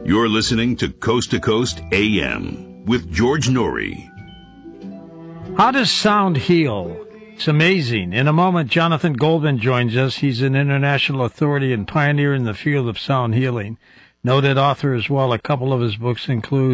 You're listening to Coast AM with George Norrie. How does sound heal? It's amazing. In a moment, Jonathan Goldman joins us. He's an international authority and pioneer in the field of sound healing. Noted author as well. A couple of his books include